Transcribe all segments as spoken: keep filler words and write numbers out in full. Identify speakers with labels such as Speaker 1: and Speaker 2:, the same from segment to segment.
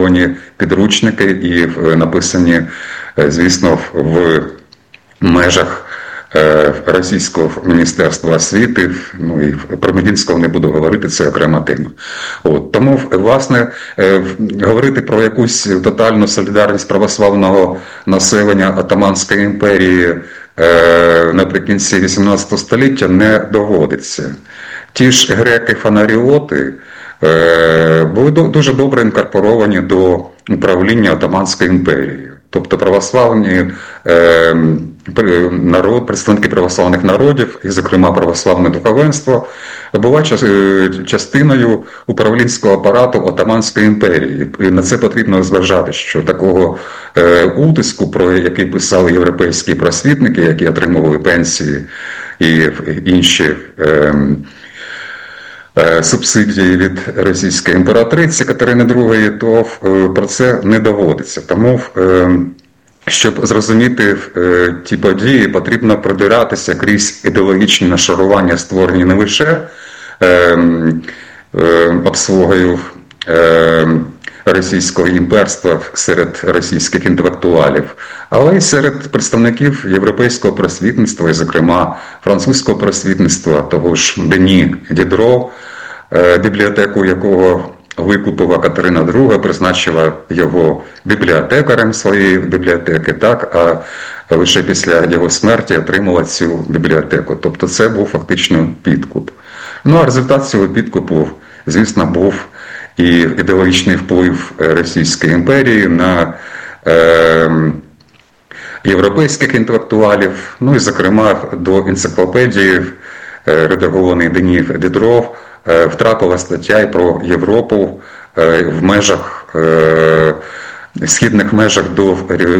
Speaker 1: видані підручники і написані, звісно, в межах Російського міністерства освіти, ну і про Медінського не буду говорити, це окрема тема. От, тому, власне, говорити про якусь тотальну солідарність православного населення Отоманської імперії наприкінці вісімнадцятого століття не доводиться. Ті ж греки-фанаріоти були дуже добре інкорпоровані до управління Отоманською імперією. Тобто православні народ, представники православних народів, і, зокрема, православне духовенство, була частиною управлінського апарату Отоманської імперії. І на це потрібно зважати, що такого утиску, про який писали європейські просвітники, які отримували пенсії і інші субсидії від російської імператриці Катерини другої, то про це не доводиться. Тому, щоб зрозуміти ті події, потрібно продиратися крізь ідеологічні нашарування, створені не лише обслугою російського імперства серед російських інтелектуалів, але й серед представників європейського просвітництва, і, зокрема, французького просвітництва, того ж Дені Дідро, бібліотеку якого викупила Катерина друга, призначила його бібліотекарем своєї бібліотеки, так, а лише після його смерті отримала цю бібліотеку. Тобто це був фактично підкуп. Ну а результат цього підкупу, звісно, був і ідеологічний вплив Російської імперії на е, європейських інтелектуалів, ну і, зокрема, до енциклопедії, редагованої Дені Дідро, втрапила стаття і про Європу в межах, в східних межах до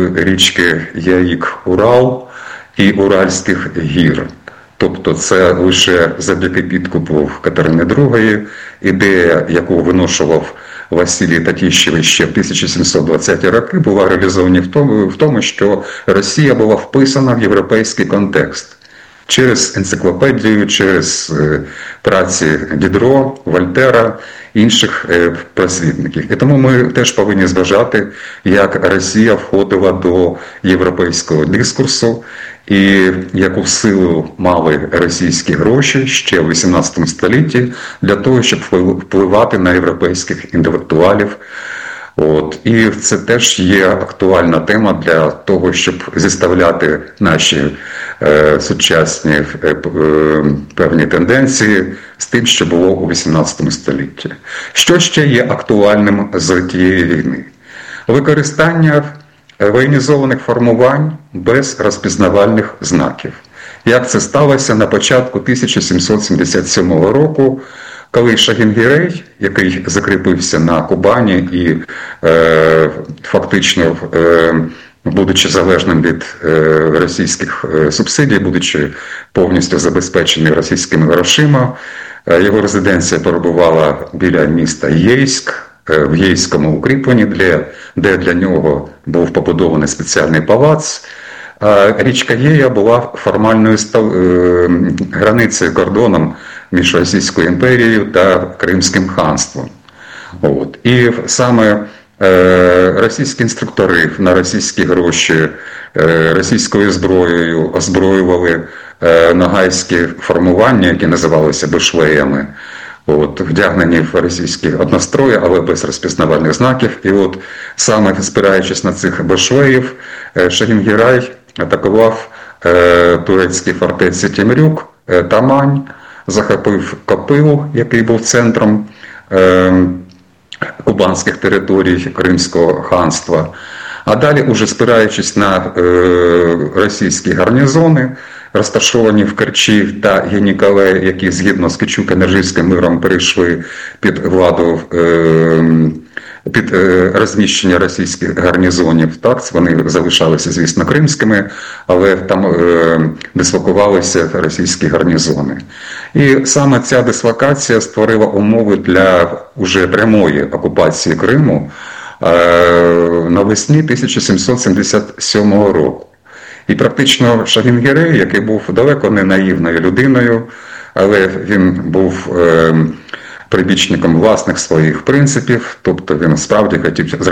Speaker 1: річки Яїк-Урал і Уральських гір. Тобто це лише завдяки підкупу Катерини другої, ідея, яку виношував Василій Татіщевич ще в тисяча сімсот двадцяті роки, була реалізована в тому, в тому, що Росія була вписана в європейський контекст. Через енциклопедію, через праці Дідро, Вольтера, інших просвітників. І тому ми теж повинні зважати, як Росія входила до європейського дискурсу і яку силу мали російські гроші ще в вісімнадцятому столітті для того, щоб впливати на європейських інтелектуалів. От. І це теж є актуальна тема для того, щоб зіставляти наші е, сучасні е, певні тенденції з тим, що було у вісімнадцятому столітті. Що ще є актуальним з тієї війни? Використання воєнізованих формувань без розпізнавальних знаків. Як це сталося на початку тисяча сімсот сімдесят сьомого року, коли Шагін-Гірей, який закріпився на Кубані і е, фактично, е, будучи залежним від е, російських е, субсидій, будучи повністю забезпечений російськими грошима, е, його резиденція перебувала біля міста Єйськ, е, в Єйському укріпленні, для, де для нього був побудований спеціальний палац. А річка Єя була формальною став... е, границею, кордоном між Російською імперією та Кримським ханством. От. І саме е, російські інструктори на російські гроші, е, російською зброєю озброювали е, ногайські формування, які називалися бешвеями, от, вдягнені в російські однострої, але без розпізнавальних знаків. І от саме спираючись на цих бешвеїв, е, Шагін-Гірей атакував е, турецькі фортеці Темрюк, е, Тамань, захопив Копил, який був центром е, кубанських територій Кримського ханства. А далі, уже спираючись на е, російські гарнізони, розташовані в Керчі та Генікале, які згідно з Кичук-Енержівським миром перейшли під владу, е, під е, розміщення російських гарнізонів. Так, вони залишалися, звісно, кримськими, але там е, дислокувалися російські гарнізони. І саме ця дислокація створила умови для уже прямої окупації Криму е, навесні тисяча сімсот сімдесят сьомого року. І практично Шагін-Гірей, який був далеко не наївною людиною, але він був е, прибічником власних своїх принципів, тобто він справді хотів